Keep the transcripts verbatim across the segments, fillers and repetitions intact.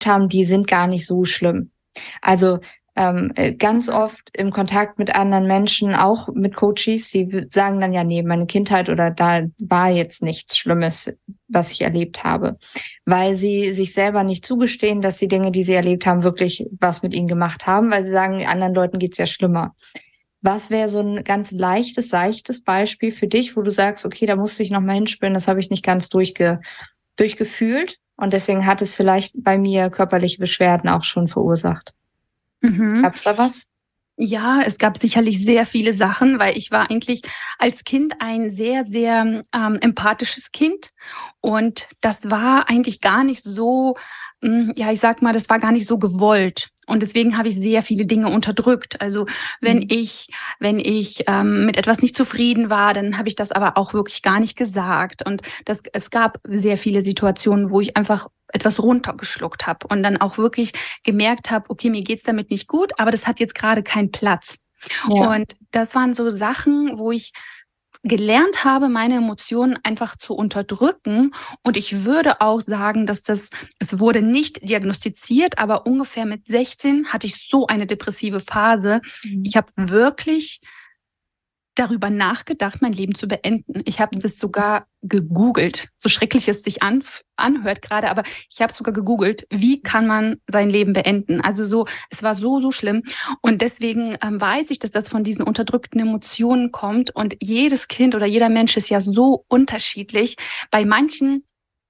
haben, die sind gar nicht so schlimm. Also ähm, ganz oft im Kontakt mit anderen Menschen, auch mit Coaches, die sagen dann ja, nee, meine Kindheit oder da war jetzt nichts Schlimmes, was ich erlebt habe, weil sie sich selber nicht zugestehen, dass die Dinge, die sie erlebt haben, wirklich was mit ihnen gemacht haben, weil sie sagen, anderen Leuten geht's ja schlimmer. Was wäre so ein ganz leichtes, seichtes Beispiel für dich, wo du sagst, okay, da musste ich noch mal hinspüren, das habe ich nicht ganz durchge durchgefühlt und deswegen hat es vielleicht bei mir körperliche Beschwerden auch schon verursacht? Mhm. Gab's da was? Ja, es gab sicherlich sehr viele Sachen, weil ich war eigentlich als Kind ein sehr, sehr ähm, empathisches Kind. Und das war eigentlich gar nicht so, mh, ja, ich sag mal, das war gar nicht so gewollt. Und deswegen habe ich sehr viele Dinge unterdrückt. Also wenn Mhm. ich, wenn ich ähm, mit etwas nicht zufrieden war, dann habe ich das aber auch wirklich gar nicht gesagt. Und das, es gab sehr viele Situationen, wo ich einfach etwas runtergeschluckt habe und dann auch wirklich gemerkt habe, okay, mir geht's damit nicht gut, aber das hat jetzt gerade keinen Platz. Ja. Und das waren so Sachen, wo ich gelernt habe, meine Emotionen einfach zu unterdrücken. Und ich würde auch sagen, dass das, es wurde nicht diagnostiziert, aber ungefähr mit sechzehn hatte ich so eine depressive Phase. Mhm. Ich habe wirklich darüber nachgedacht, mein Leben zu beenden. Ich habe das sogar gegoogelt, so schrecklich es sich an, anhört gerade, aber ich habe sogar gegoogelt, wie kann man sein Leben beenden? Also so, es war so, so schlimm. Und deswegen ähm, weiß ich, dass das von diesen unterdrückten Emotionen kommt. Und jedes Kind oder jeder Mensch ist ja so unterschiedlich. Bei manchen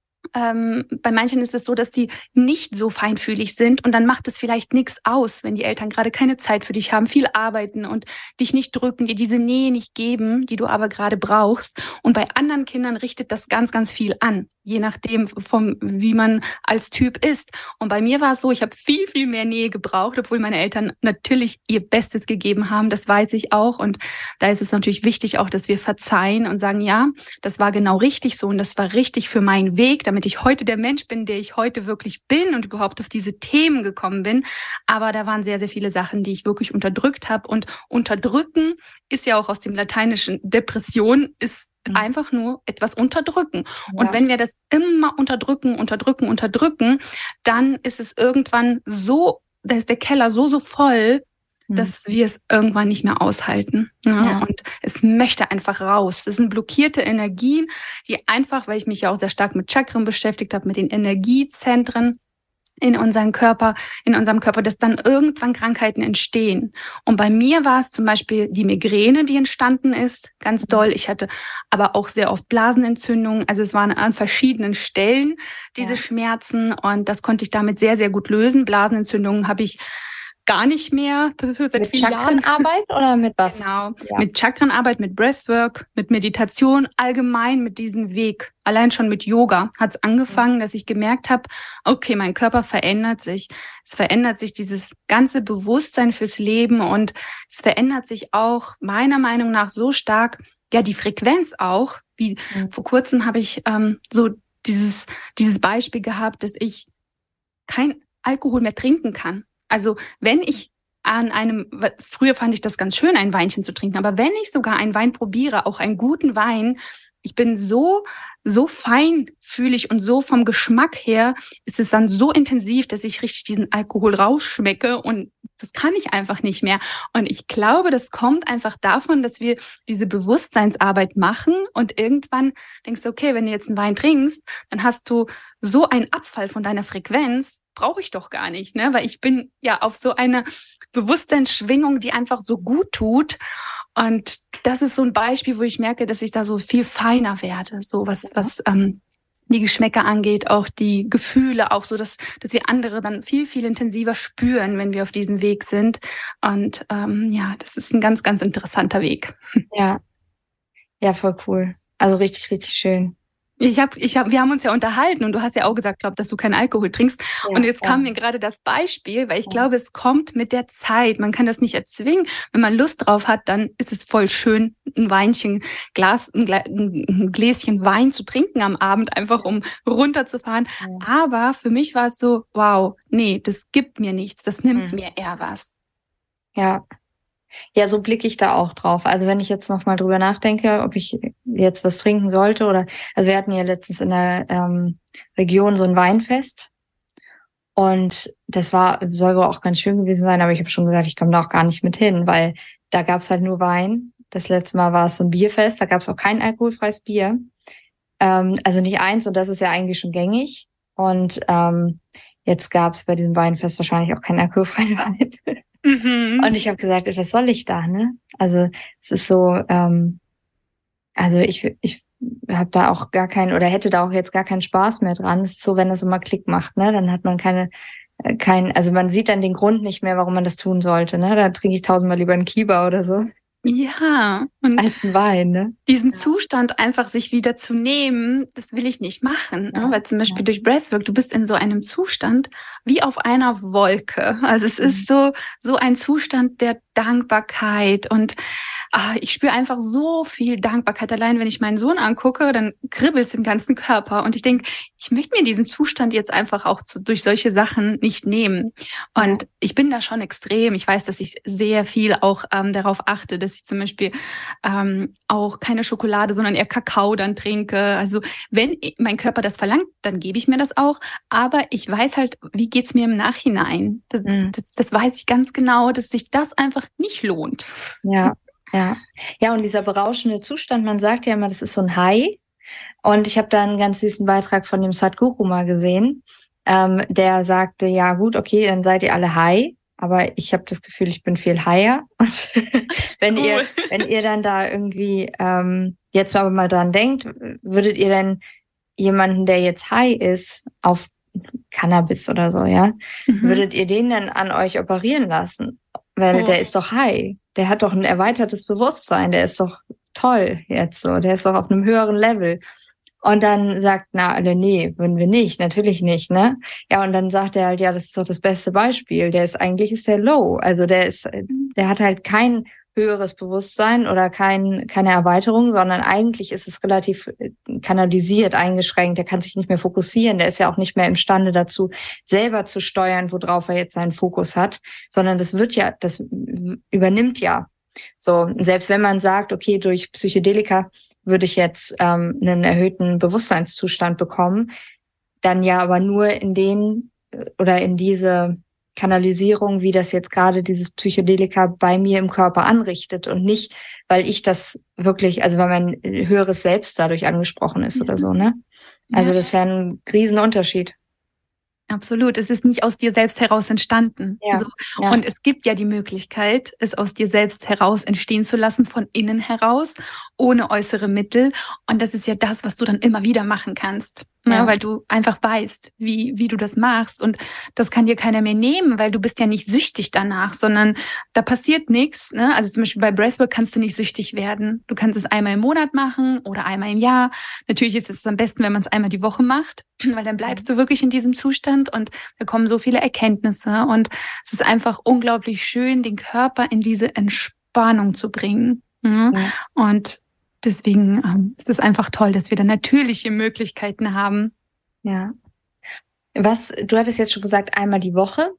ähm, bei manchen ist es so, dass die nicht so feinfühlig sind und dann macht es vielleicht nichts aus, wenn die Eltern gerade keine Zeit für dich haben, viel arbeiten und dich nicht drücken, dir diese Nähe nicht geben, die du aber gerade brauchst. Und bei anderen Kindern richtet das ganz, ganz viel an, je nachdem, vom, wie man als Typ ist. Und bei mir war es so, ich habe viel, viel mehr Nähe gebraucht, obwohl meine Eltern natürlich ihr Bestes gegeben haben, das weiß ich auch. Und da ist es natürlich wichtig auch, dass wir verzeihen und sagen, ja, das war genau richtig so und das war richtig für meinen Weg, damit ich heute der Mensch bin, der ich heute wirklich bin und überhaupt auf diese Themen gekommen bin. Aber da waren sehr, sehr viele Sachen, die ich wirklich unterdrückt habe. Und unterdrücken ist ja auch aus dem Lateinischen, Depression ist einfach nur etwas unterdrücken. Und Ja. wenn wir das immer unterdrücken, unterdrücken, unterdrücken, dann ist es irgendwann so, da ist der Keller so, so voll, Mhm. dass wir es irgendwann nicht mehr aushalten. Ja? Ja. Und es möchte einfach raus. Das sind blockierte Energien, die einfach, weil ich mich ja auch sehr stark mit Chakren beschäftigt habe, mit den Energiezentren in unserem Körper, in unserem Körper, dass dann irgendwann Krankheiten entstehen. Und bei mir war es zum Beispiel die Migräne, die entstanden ist, ganz doll. Ich hatte aber auch sehr oft Blasenentzündungen. Also es waren an verschiedenen Stellen diese Ja. Schmerzen und das konnte ich damit sehr, sehr gut lösen. Blasenentzündungen habe ich gar nicht mehr seit Mit vielen Jahren. Chakrenarbeit oder mit was? Genau, Ja. mit Chakrenarbeit, mit Breathwork, mit Meditation, allgemein mit diesem Weg. Allein schon mit Yoga hat es angefangen, dass ich gemerkt habe, okay, mein Körper verändert sich. Es verändert sich dieses ganze Bewusstsein fürs Leben und es verändert sich auch meiner Meinung nach so stark, ja, die Frequenz auch. Wie Mhm. vor kurzem habe ich ähm, so dieses, dieses Beispiel gehabt, dass ich kein Alkohol mehr trinken kann. Also wenn ich an einem, früher fand ich das ganz schön, ein Weinchen zu trinken, aber wenn ich sogar einen Wein probiere, auch einen guten Wein, ich bin so, so feinfühlig und so vom Geschmack her ist es dann so intensiv, dass ich richtig diesen Alkohol rausschmecke und das kann ich einfach nicht mehr. Und ich glaube, das kommt einfach davon, dass wir diese Bewusstseinsarbeit machen und irgendwann denkst du, okay, wenn du jetzt einen Wein trinkst, dann hast du so einen Abfall von deiner Frequenz, brauche ich doch gar nicht, ne? Weil ich bin ja auf so eine Bewusstseinsschwingung, die einfach so gut tut. Und das ist so ein Beispiel, wo ich merke, dass ich da so viel feiner werde, so was, was ähm, die Geschmäcker angeht, auch die Gefühle, auch so, dass, dass wir andere dann viel, viel intensiver spüren, wenn wir auf diesem Weg sind. Und ähm, ja, das ist ein ganz, ganz interessanter Weg. Ja. Ja, voll cool. Also richtig, richtig schön. Ich hab, ich hab, wir haben uns ja unterhalten und du hast ja auch gesagt, glaub, dass du keinen Alkohol trinkst. Ja, Und jetzt ja. kam mir gerade das Beispiel, weil ich Ja. glaube, es kommt mit der Zeit. Man kann das nicht erzwingen. Wenn man Lust drauf hat, dann ist es voll schön, ein Weinchen, Glas, ein, Gla- ein Gläschen Wein zu trinken am Abend, einfach um runterzufahren. Ja. Aber für mich war es so, wow, nee, das gibt mir nichts. Das nimmt Mhm. mir eher was. Ja. Ja, so blicke ich da auch drauf. Also wenn ich jetzt noch mal drüber nachdenke, ob ich jetzt was trinken sollte oder, also wir hatten ja letztens in der ähm, Region so ein Weinfest Und das war, soll wohl auch ganz schön gewesen sein, aber ich habe schon gesagt, ich komme da auch gar nicht mit hin, weil da gab es halt nur Wein. Das letzte Mal war es so ein Bierfest, da gab es auch kein alkoholfreies Bier. Ähm, also nicht eins, und das ist ja eigentlich schon gängig. Und ähm, jetzt gab es bei diesem Weinfest wahrscheinlich auch keinen alkoholfreien Wein. Mhm. Und ich habe gesagt, was soll ich da, ne? Also es ist so, ähm, also ich, ich habe da auch gar keinen oder hätte da auch jetzt gar keinen Spaß mehr dran. Es ist so, wenn das immer Klick macht, ne? Dann hat man keine, äh, kein, also man sieht dann den Grund nicht mehr, warum man das tun sollte, ne? Da trinke ich tausendmal lieber einen Kieber oder so Ja, und als einen Wein, ne? diesen Zustand einfach sich wieder zu nehmen, das will ich nicht machen. Ne? Ja, Weil zum Beispiel ja. durch Breathwork, du bist in so einem Zustand wie auf einer Wolke. Also es Mhm. ist so, so ein Zustand der Dankbarkeit und ah, ich spüre einfach so viel Dankbarkeit. Allein wenn ich meinen Sohn angucke, dann kribbelt es im ganzen Körper. Und ich denke, ich möchte mir diesen Zustand jetzt einfach auch zu, durch solche Sachen nicht nehmen. Und Ja. ich bin da schon extrem. Ich weiß, dass ich sehr viel auch ähm, darauf achte, dass ich zum Beispiel ähm, auch keine Schokolade, sondern eher Kakao dann trinke. Also wenn mein Körper das verlangt, dann gebe ich mir das auch. Aber ich weiß halt, wie geht's mir im Nachhinein? Das, Mhm. das, das weiß ich ganz genau, dass sich das einfach nicht lohnt. Ja, ja. Ja, und dieser berauschende Zustand, man sagt ja immer, das ist so ein High. Und ich habe da einen ganz süßen Beitrag von dem Sadhguru mal gesehen. Ähm, der sagte, ja gut, okay, dann seid ihr alle high, aber ich habe das Gefühl, ich bin viel higher. Und wenn Cool. ihr, wenn ihr dann da irgendwie ähm, jetzt aber mal dran denkt, würdet ihr denn jemanden, der jetzt high ist, auf Cannabis oder so, ja, Mhm. würdet ihr den dann an euch operieren lassen? Weil Oh. der ist doch high. Der hat doch ein erweitertes Bewusstsein. Der ist doch toll jetzt so. Der ist doch auf einem höheren Level. Und dann sagt, na, alle, nee, würden wir nicht, natürlich nicht, ne? Ja, und dann sagt er halt, ja, das ist doch das beste Beispiel. Der ist, eigentlich ist der low. Also der ist, der hat halt kein höheres Bewusstsein oder kein, keine Erweiterung, sondern eigentlich ist es relativ kanalisiert, eingeschränkt. Der kann sich nicht mehr fokussieren. Der ist ja auch nicht mehr imstande dazu, selber zu steuern, worauf er jetzt seinen Fokus hat, sondern das wird ja, das übernimmt ja. So, und selbst wenn man sagt, okay, durch Psychedelika würde ich jetzt ähm, einen erhöhten Bewusstseinszustand bekommen, dann ja aber nur in den oder in diese Kanalisierung, wie das jetzt gerade dieses Psychedelika bei mir im Körper anrichtet und nicht, weil ich das wirklich, also weil mein höheres Selbst dadurch angesprochen ist oder so, ne? Also Ja. das ist ja ein Riesenunterschied. Absolut. Es ist nicht aus dir selbst heraus entstanden. Ja, So. ja. Und es gibt ja die Möglichkeit, es aus dir selbst heraus entstehen zu lassen, von innen heraus, ohne äußere Mittel. Und das ist ja das, was du dann immer wieder machen kannst. Ja. Ne? Weil du einfach weißt, wie, wie du das machst. Und das kann dir keiner mehr nehmen, weil du bist ja nicht süchtig danach, sondern da passiert nichts. Ne? Also zum Beispiel bei Breathwork kannst du nicht süchtig werden. Du kannst es einmal im Monat machen oder einmal im Jahr. Natürlich ist es am besten, wenn man es einmal die Woche macht, weil dann bleibst du wirklich in diesem Zustand und da kommen so viele Erkenntnisse. Und es ist einfach unglaublich schön, den Körper in diese Entspannung zu bringen. Mhm. Ja. Und deswegen ähm, ist es einfach toll, dass wir da natürliche Möglichkeiten haben. Ja. Was, du hattest jetzt schon gesagt, einmal die Woche.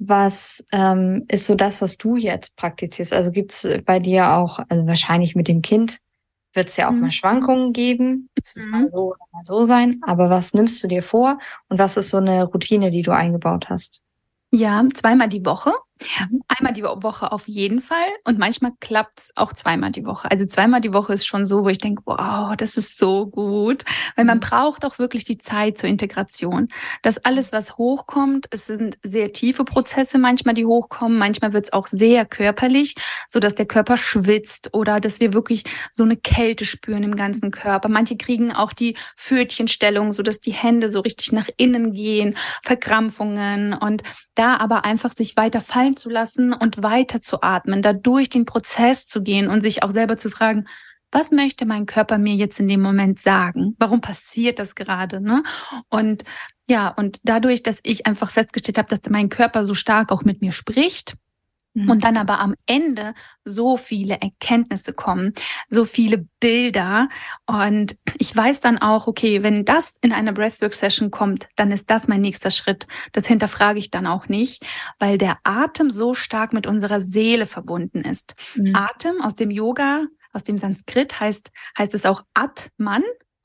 Was ähm, ist so das, was du jetzt praktizierst? Also gibt es bei dir auch, also wahrscheinlich mit dem Kind wird es ja auch Mhm. mal Schwankungen geben. Es wird Mhm. mal so oder mal so sein. Aber was nimmst du dir vor und was ist so eine Routine, die du eingebaut hast? Ja, zweimal die Woche. Mhm. Einmal die Woche auf jeden Fall und manchmal klappt's auch zweimal die Woche. Also zweimal die Woche ist schon so, wo ich denke, wow, das ist so gut, weil man Mhm. braucht auch wirklich die Zeit zur Integration. Das alles, was hochkommt, es sind sehr tiefe Prozesse manchmal, die hochkommen. Manchmal wird's auch sehr körperlich, so dass der Körper schwitzt oder dass wir wirklich so eine Kälte spüren im ganzen Körper. Manche kriegen auch die Pfötchenstellung, so dass die Hände so richtig nach innen gehen, Verkrampfungen und da aber einfach sich weiter fallen zu lassen und weiter zu atmen, da durch den Prozess zu gehen und sich auch selber zu fragen, was möchte mein Körper mir jetzt in dem Moment sagen? Warum passiert das gerade? Ne? Und ja, und dadurch, dass ich einfach festgestellt habe, dass mein Körper so stark auch mit mir spricht, Mhm. und dann aber am Ende so viele Erkenntnisse kommen, so viele Bilder. Und ich weiß dann auch, okay, wenn das in einer Breathwork-Session kommt, dann ist das mein nächster Schritt. Das hinterfrage ich dann auch nicht, weil der Atem so stark mit unserer Seele verbunden ist. Mhm. Atem aus dem Yoga, aus dem Sanskrit heißt, heißt es auch Atman.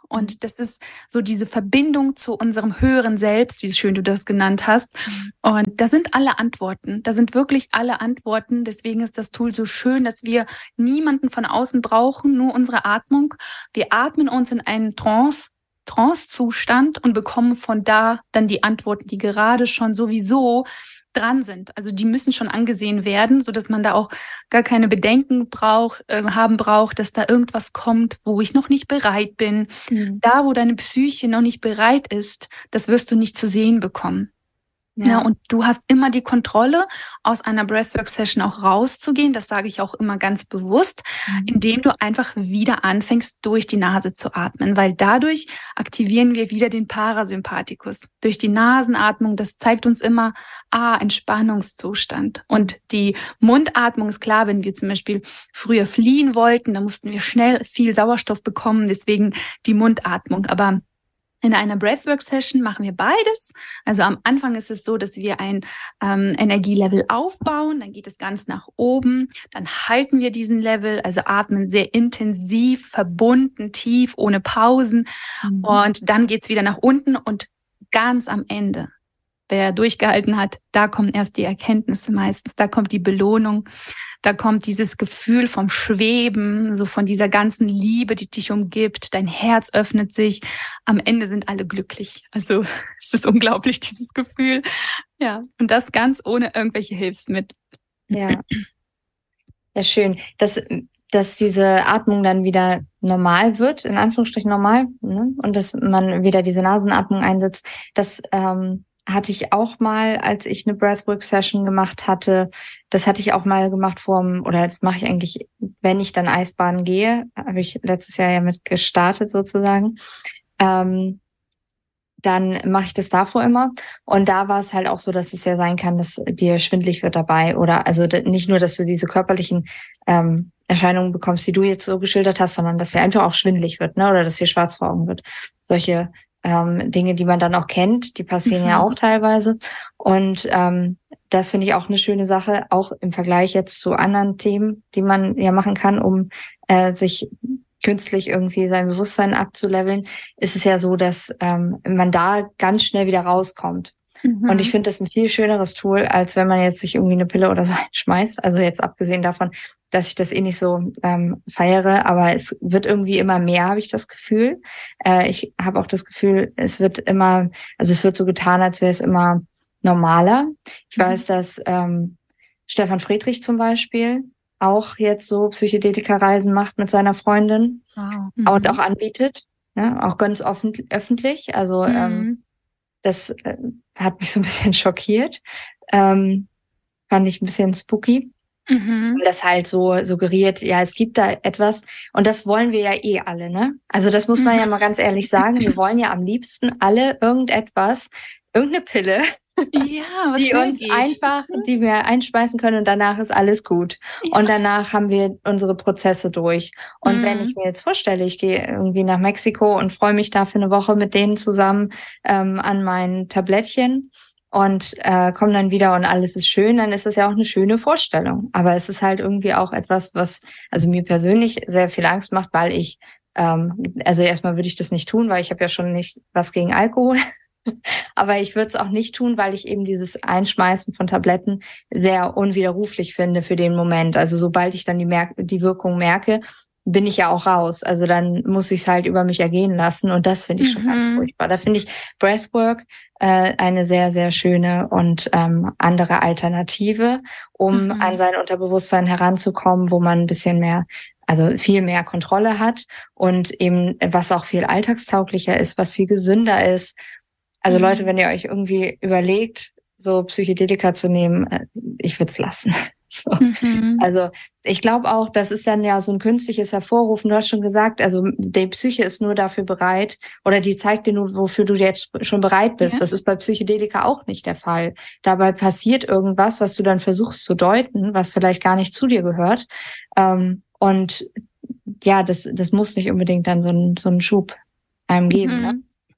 Und das ist so diese Verbindung zu unserem höheren Selbst, wie schön du das genannt hast. Und da sind alle Antworten. Da sind wirklich alle Antworten. Deswegen ist das Tool so schön, dass wir niemanden von außen brauchen, nur unsere Atmung. Wir atmen uns in einen Trance, Trance-Zustand und bekommen von da dann die Antworten, die gerade schon sowieso dran sind. Also die müssen schon angesehen werden, so dass man da auch gar keine Bedenken braucht, äh, haben braucht, dass da irgendwas kommt, wo ich noch nicht bereit bin. Mhm. Da, wo deine Psyche noch nicht bereit ist, das wirst du nicht zu sehen bekommen. Ja. Ja, und du hast immer die Kontrolle, aus einer Breathwork-Session auch rauszugehen. Das sage ich auch immer ganz bewusst, mhm. indem du einfach wieder anfängst, durch die Nase zu atmen, weil dadurch aktivieren wir wieder den Parasympathikus. Durch die Nasenatmung, das zeigt uns immer, ah, Entspannungszustand. Und die Mundatmung ist klar, wenn wir zum Beispiel früher fliehen wollten, dann mussten wir schnell viel Sauerstoff bekommen, deswegen die Mundatmung. Aber in einer Breathwork-Session machen wir beides. Also am Anfang ist es so, dass wir ein ähm, Energielevel aufbauen, dann geht es ganz nach oben, dann halten wir diesen Level, also atmen sehr intensiv, verbunden, tief, ohne Pausen mhm. und dann geht's wieder nach unten und ganz am Ende, wer durchgehalten hat, da kommen erst die Erkenntnisse meistens, da kommt die Belohnung. Da kommt dieses Gefühl vom Schweben, so von dieser ganzen Liebe, die dich umgibt. Dein Herz öffnet sich. Am Ende sind alle glücklich. Also es ist unglaublich, dieses Gefühl. Ja, und das ganz ohne irgendwelche Hilfsmittel. Ja, ja, schön, dass, dass diese Atmung dann wieder normal wird, in Anführungsstrichen normal, ne? Und dass man wieder diese Nasenatmung einsetzt. Das ähm, hatte ich auch mal, als ich eine Breathwork-Session gemacht hatte. Das hatte ich auch mal gemacht vorm, oder das mache ich eigentlich, wenn ich dann Eisbaden gehe, habe ich letztes Jahr ja mit gestartet sozusagen. Ähm, dann mache ich das davor immer. Und da war es halt auch so, dass es ja sein kann, dass dir schwindelig wird dabei. Oder also nicht nur, dass du diese körperlichen ähm, Erscheinungen bekommst, die du jetzt so geschildert hast, sondern dass dir einfach auch schwindelig wird, ne? Oder dass dir schwarz vor Augen wird. Solche ähm, Dinge, die man dann auch kennt, die passieren mhm. ja auch teilweise. Und ähm, das finde ich auch eine schöne Sache, auch im Vergleich jetzt zu anderen Themen, die man ja machen kann, um äh, sich künstlich irgendwie sein Bewusstsein abzuleveln, ist es ja so, dass ähm, man da ganz schnell wieder rauskommt. Mhm. Und ich finde das ein viel schöneres Tool, als wenn man jetzt sich irgendwie eine Pille oder so einschmeißt. Also jetzt abgesehen davon, dass ich das eh nicht so ähm, feiere, aber es wird irgendwie immer mehr, habe ich das Gefühl. Äh, ich habe auch das Gefühl, es wird immer, also es wird so getan, als wäre es immer normaler. Ich mhm. weiß, dass ähm, Stefan Friedrich zum Beispiel auch jetzt so Psychedelika-Reisen macht mit seiner Freundin wow. mhm. und auch anbietet, ne? Auch ganz offen, öffentlich. Also mhm. ähm, das äh, hat mich so ein bisschen schockiert. Ähm, fand ich ein bisschen spooky. Mhm. Und das halt so suggeriert, ja, es gibt da etwas und das wollen wir ja eh alle, ne? Also das muss man mhm. ja mal ganz ehrlich sagen. Wir wollen ja am liebsten alle irgendetwas, irgendeine Pille, ja, was die uns geht. einfach, die wir einspeisen können und danach ist alles gut. Ja. Und danach haben wir unsere Prozesse durch. Und mhm. wenn ich mir jetzt vorstelle, ich gehe irgendwie nach Mexiko und freue mich da für eine Woche mit denen zusammen ähm, an mein Tablettchen und äh, komme dann wieder und alles ist schön, dann ist das ja auch eine schöne Vorstellung. Aber es ist halt irgendwie auch etwas, was also mir persönlich sehr viel Angst macht, weil ich, ähm, also erstmal würde ich das nicht tun, weil ich habe ja schon nicht was gegen Alkohol. Aber ich würde es auch nicht tun, weil ich eben dieses Einschmeißen von Tabletten sehr unwiderruflich finde für den Moment. Also sobald ich dann die, Mer- die Wirkung merke, bin ich ja auch raus. Also dann muss ich es halt über mich ergehen lassen und das finde ich mhm. schon ganz furchtbar. Da finde ich Breathwork äh, eine sehr, sehr schöne und ähm, andere Alternative, um mhm. an sein Unterbewusstsein heranzukommen, wo man ein bisschen mehr, also viel mehr Kontrolle hat und eben was auch viel alltagstauglicher ist, was viel gesünder ist. Also Leute, wenn ihr euch irgendwie überlegt, so Psychedelika zu nehmen, ich würde es lassen. So. Mhm. Also ich glaube auch, das ist dann ja so ein künstliches Hervorrufen. Du hast schon gesagt, also die Psyche ist nur dafür bereit oder die zeigt dir nur, wofür du jetzt schon bereit bist. Ja. Das ist bei Psychedelika auch nicht der Fall. Dabei passiert irgendwas, was du dann versuchst zu deuten, was vielleicht gar nicht zu dir gehört. Und ja, das, das muss nicht unbedingt dann so einen, so einen Schub einem geben. Mhm. Ne?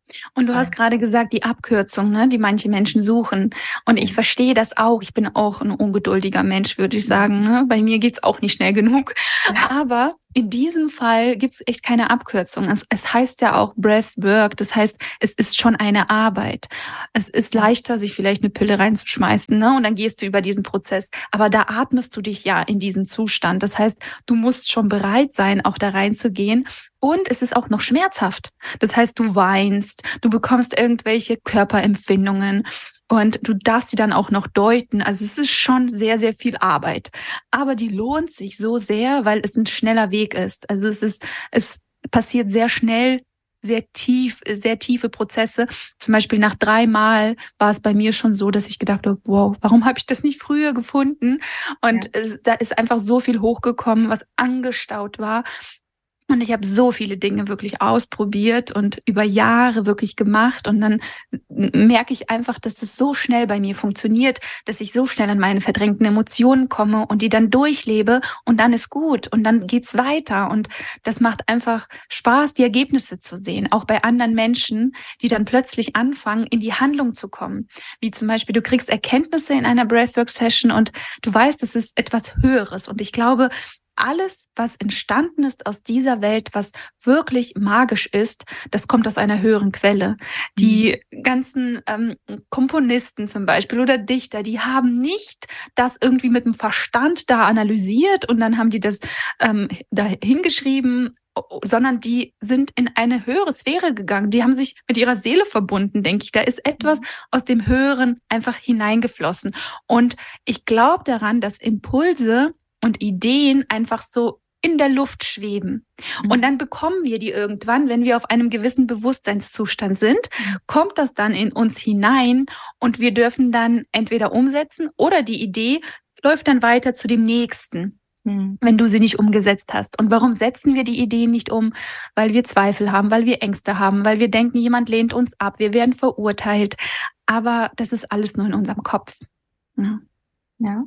Und du hast gerade gesagt, die Abkürzung, ne, die manche Menschen suchen. Und ich verstehe das auch. Ich bin auch ein ungeduldiger Mensch, würde ich sagen. Ne? Bei mir geht's auch nicht schnell genug. Ja. Aber in diesem Fall gibt's echt keine Abkürzung. Es, es heißt ja auch Breathwork. Das heißt, es ist schon eine Arbeit. Es ist leichter, sich vielleicht eine Pille reinzuschmeißen, ne? Und dann gehst du über diesen Prozess. Aber da atmest du dich ja in diesen Zustand. Das heißt, du musst schon bereit sein, auch da reinzugehen. Und es ist auch noch schmerzhaft. Das heißt, du weinst, du bekommst irgendwelche Körperempfindungen und du darfst sie dann auch noch deuten. Also es ist schon sehr, sehr viel Arbeit. Aber die lohnt sich so sehr, weil es ein schneller Weg ist. Also es ist, es passiert sehr schnell, sehr tief, sehr tiefe Prozesse. Zum Beispiel nach dreimal war es bei mir schon so, dass ich gedacht habe, wow, warum habe ich das nicht früher gefunden? Und ja. es, da ist einfach so viel hochgekommen, was angestaut war. Und ich habe so viele Dinge wirklich ausprobiert und über Jahre wirklich gemacht. Und dann merke ich einfach, dass das so schnell bei mir funktioniert, dass ich so schnell an meine verdrängten Emotionen komme und die dann durchlebe und dann ist gut und dann geht's weiter. Und das macht einfach Spaß, die Ergebnisse zu sehen. Auch bei anderen Menschen, die dann plötzlich anfangen, in die Handlung zu kommen. Wie zum Beispiel, du kriegst Erkenntnisse in einer Breathwork-Session und du weißt, es ist etwas Höheres. Und ich glaube, alles, was entstanden ist aus dieser Welt, was wirklich magisch ist, das kommt aus einer höheren Quelle. Die mhm. ganzen ähm, Komponisten zum Beispiel oder Dichter, die haben nicht das irgendwie mit dem Verstand da analysiert und dann haben die das ähm, da hingeschrieben, sondern die sind in eine höhere Sphäre gegangen. Die haben sich mit ihrer Seele verbunden, denke ich. Da ist etwas aus dem Höheren einfach hineingeflossen. Und ich glaube daran, dass Impulse und Ideen einfach so in der Luft schweben. Mhm. Und dann bekommen wir die irgendwann, wenn wir auf einem gewissen Bewusstseinszustand sind, kommt das dann in uns hinein und wir dürfen dann entweder umsetzen oder die Idee läuft dann weiter zu dem nächsten, mhm. wenn du sie nicht umgesetzt hast. Und warum setzen wir die Ideen nicht um? Weil wir Zweifel haben, weil wir Ängste haben, weil wir denken, jemand lehnt uns ab, wir werden verurteilt. Aber das ist alles nur in unserem Kopf. Ja. Ja.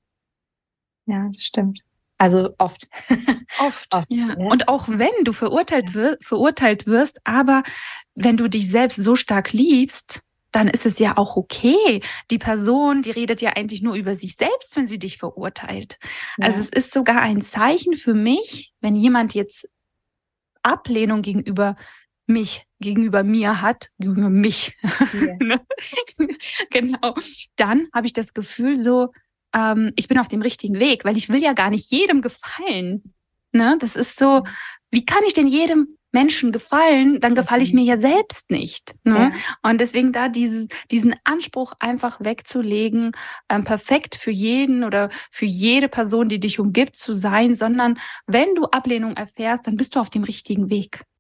Ja, das stimmt. Also oft. Oft, oft ja. Ne? Und auch wenn du verurteilt, wir, verurteilt wirst, aber wenn du dich selbst so stark liebst, dann ist es ja auch okay. Die Person, die redet ja eigentlich nur über sich selbst, wenn sie dich verurteilt. Ja. Also es ist sogar ein Zeichen für mich, wenn jemand jetzt Ablehnung gegenüber mich, gegenüber mir hat, gegenüber mich. Ja. Genau. Dann habe ich das Gefühl so, ich bin auf dem richtigen Weg, weil ich will ja gar nicht jedem gefallen. Ne? Das ist so, wie kann ich denn jedem Menschen gefallen? Dann gefalle ich mir ja selbst nicht. Ne? Ja. Und deswegen da dieses, diesen Anspruch einfach wegzulegen, ähm, perfekt für jeden oder für jede Person, die dich umgibt, zu sein, sondern wenn du Ablehnung erfährst, dann bist du auf dem richtigen Weg.